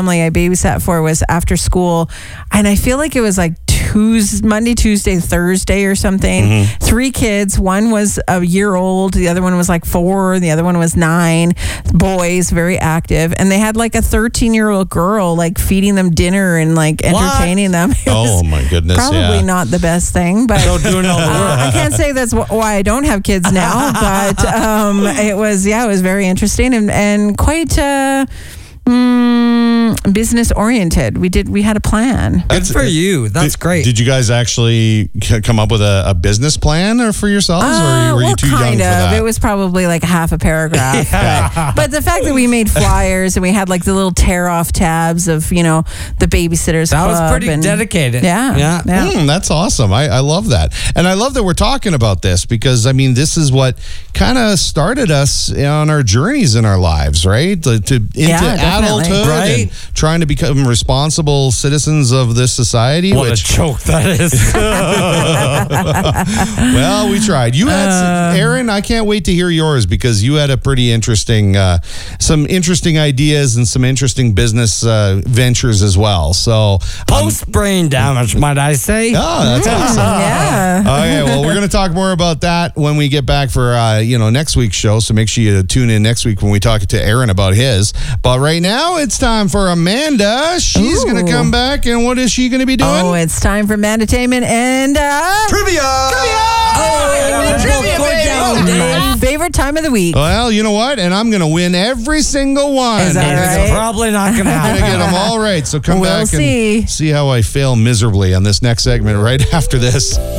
family I babysat for was after school, and I feel like it was like Monday, Tuesday, Thursday or something. 3 kids. One was a year old. The other one was like 4. The other one was 9. Boys, very active. And they had like a 13-year-old girl like feeding them dinner and like entertaining them. Oh my goodness. Probably not the best thing, but doing all the work. I can't say that's why I don't have kids now, but it was very interesting and quite business oriented. We had a plan. Good for you. That's great. Did you guys actually come up with a business plan for yourselves, or were you too young for that? It was probably like half a paragraph. But the fact that we made flyers and we had like the little tear off tabs of the babysitters that club was pretty dedicated. Yeah. That's awesome. I love that, and I love that we're talking about this because I mean this is what kind of started us on our journeys in our lives, right? Into adulthood, right? And trying to become responsible citizens of this society. What a joke that is. Well, we tried. You had Aaron, I can't wait to hear yours because you had a pretty interesting, some interesting ideas and some interesting business ventures as well. So post-brain damage, might I say? Oh, that's awesome. Yeah. Okay, well, we're going to talk more about that when we get back for next week's show. So make sure you tune in next week when we talk to Aaron about his. But right now, it's time for Amanda. She's going to come back, and what is she going to be doing? Oh, it's time for Mandatainment and Trivia! Trivia, my favorite time of the week. Well, you know what? And I'm going to win every single one. Is that right? It's probably not going to I'm happen. going to get them all right. So come We'll back see. and see how I fail miserably on this next segment right after this.